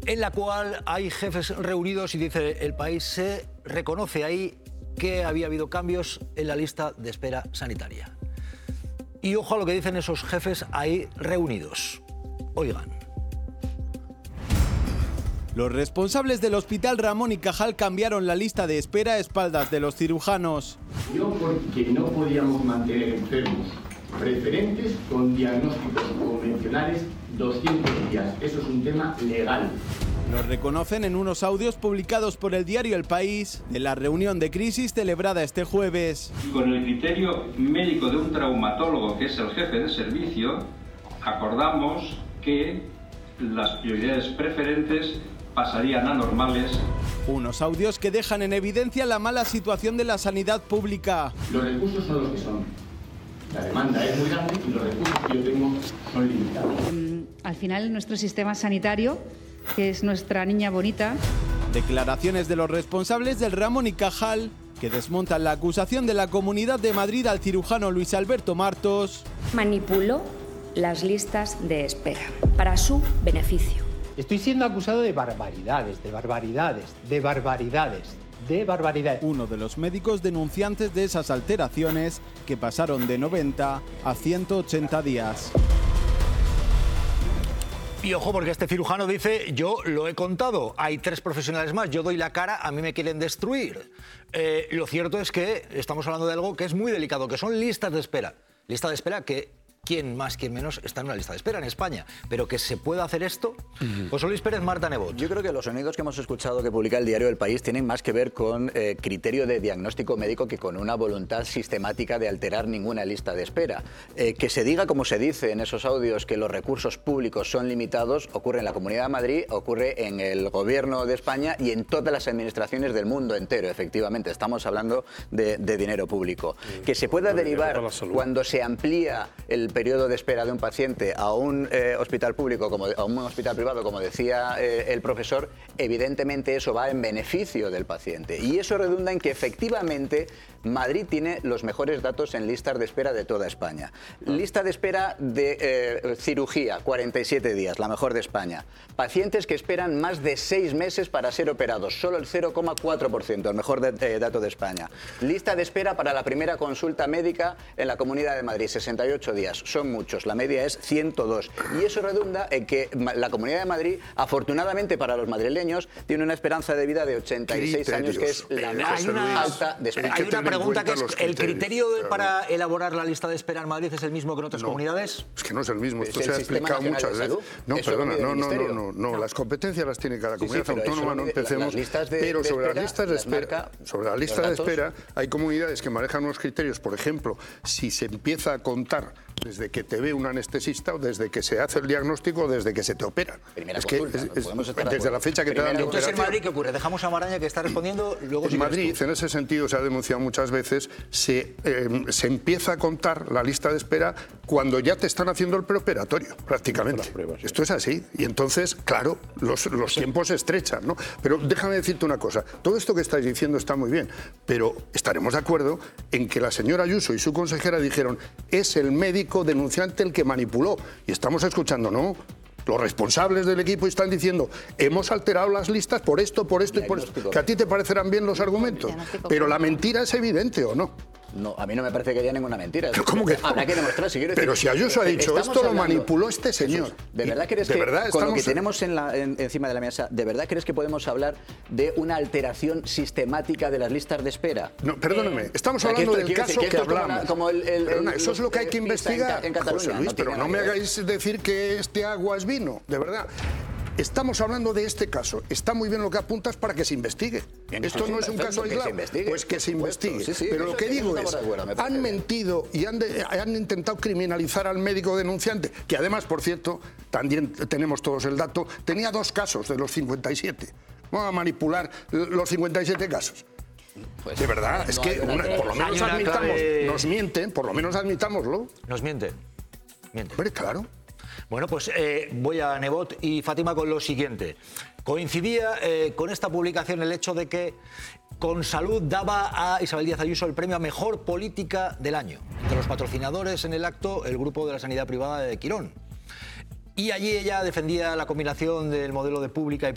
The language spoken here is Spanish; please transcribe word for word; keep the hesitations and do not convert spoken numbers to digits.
en la cual hay jefes reunidos y dice El País, se reconoce ahí que había habido cambios en la lista de espera sanitaria. Y ojo a lo que dicen esos jefes ahí reunidos. Oigan. Los responsables del Hospital Ramón y Cajal cambiaron la lista de espera a espaldas de los cirujanos. Yo porque no podíamos mantener enfermos preferentes con diagnósticos convencionales doscientos días. Eso es un tema legal. Los reconocen en unos audios publicados por el diario El País de la reunión de crisis celebrada este jueves. Con el criterio médico de un traumatólogo, que es el jefe de servicio, acordamos que las prioridades preferentes pasarían a normales. Unos audios que dejan en evidencia la mala situación de la sanidad pública. Los recursos son los que son. La demanda es muy grande y los recursos que yo tengo son limitados. Al final, nuestro sistema sanitario, que es nuestra niña bonita. Declaraciones de los responsables del Ramón y Cajal que desmontan la acusación de la Comunidad de Madrid al cirujano Luis Alberto Martos. Manipuló las listas de espera para su beneficio. Estoy siendo acusado de barbaridades, de barbaridades, de barbaridades, de barbaridades. Uno de los médicos denunciantes de esas alteraciones que pasaron de noventa a ciento ochenta días. Y ojo, porque este cirujano dice, yo lo he contado, hay tres profesionales más, yo doy la cara, a mí me quieren destruir. Eh, lo cierto es que estamos hablando de algo que es muy delicado, que son listas de espera. Lista de espera que quién más, quién menos está en una lista de espera en España. Pero que se pueda hacer esto, José Luis Pérez, Marta Nebot. Yo creo que los sonidos que hemos escuchado que publica el diario El País tienen más que ver con eh, criterio de diagnóstico médico que con una voluntad sistemática de alterar ninguna lista de espera. Eh, que se diga, como se dice en esos audios, que los recursos públicos son limitados, ocurre en la Comunidad de Madrid, ocurre en el Gobierno de España y en todas las administraciones del mundo entero, efectivamente. Estamos hablando de, de dinero público. Que se pueda derivar cuando se amplía el periodo de espera de un paciente a un eh, hospital público, como a un hospital privado, como decía eh, el profesor, evidentemente eso va en beneficio del paciente. Y eso redunda en que efectivamente Madrid tiene los mejores datos en listas de espera de toda España. Lista de espera de eh, cirugía, cuarenta y siete días, la mejor de España. Pacientes que esperan más de seis meses para ser operados, solo el cero coma cuatro por ciento, el mejor de, eh, dato de España. Lista de espera para la primera consulta médica en la Comunidad de Madrid, sesenta y ocho días. Son muchos, la media es ciento dos. Y eso redunda en que la Comunidad de Madrid, afortunadamente para los madrileños, tiene una esperanza de vida de ochenta y seis años, que es la más una, alta de España. Hay una pregunta que es, ¿el criterio de, para elaborar la lista de espera en Madrid es el mismo que en otras no, comunidades? Es que no es el mismo, esto ¿Es se ha explicado Nacional muchas veces. No, ¿Eso perdona, no, no, no, no, no, no, las competencias las tiene cada comunidad sí, sí, autónoma, no empecemos. Las de, pero de sobre espera, las listas de espera, sobre la lista de espera, hay comunidades que manejan unos criterios, por ejemplo, si se empieza a contar desde que te ve un anestesista o desde que se hace el diagnóstico o desde que se te opera. Primera es que consulta, es, no es, desde la fecha que Primera, te dan la Entonces, operación. en Madrid, ¿qué ocurre? Dejamos a Maraña, que está respondiendo, luego En si Madrid, en ese sentido, se ha denunciado muchas veces, se, eh, se empieza a contar la lista de espera cuando ya te están haciendo el preoperatorio, prácticamente. Pruebas, sí. Esto es así. Y entonces, claro, los, los sí. tiempos se estrechan, ¿no? Pero déjame decirte una cosa. Todo esto que estáis diciendo está muy bien, pero estaremos de acuerdo en que la señora Ayuso y su consejera dijeron es el médico denunciante el que manipuló. Y estamos escuchando, ¿no? Los responsables del equipo están diciendo hemos alterado las listas por esto, por esto y por esto. Que a ti te parecerán bien los argumentos, pero la mentira es evidente, ¿o no? No, a mí no me parece que haya ninguna mentira. ¿Pero cómo que no? Habrá que demostrar. Si quiero decir, pero si Ayuso ha dicho esto lo manipuló este señor. Jesús, ¿de verdad crees de que verdad con lo que en... tenemos en la, en, encima de la mesa, ¿de verdad crees que podemos hablar de una alteración sistemática de las listas de espera? No, perdóname, eh, estamos hablando del caso que, que hablamos. Como el, el, Perdona, el, eso es lo que hay que investigar, en, en José Luis, no pero no me hagáis decir que este agua es vino, de verdad. Estamos hablando de este caso. Está muy bien lo que apuntas para que se investigue. Bien, Esto no es un caso aislado. Pues que se investigue. Sí, sí, pero lo que digo es, acuerdo, han mentido y han, de, han intentado criminalizar al médico denunciante, que además, por cierto, también tenemos todos el dato, tenía dos casos de los cincuenta y siete. Vamos a manipular los cincuenta y siete casos. Pues, de verdad, no es que una, por lo menos admitamos, clave... nos mienten, por lo menos admitámoslo. Nos mienten. Mienten. Hombre, claro. Bueno, pues eh, voy a Nebot y Fátima con lo siguiente. Coincidía eh, con esta publicación el hecho de que Consalud daba a Isabel Díaz Ayuso el premio a Mejor Política del Año. Entre los patrocinadores en el acto, el Grupo de la Sanidad Privada de Quirón. Y allí ella defendía la combinación del modelo de pública y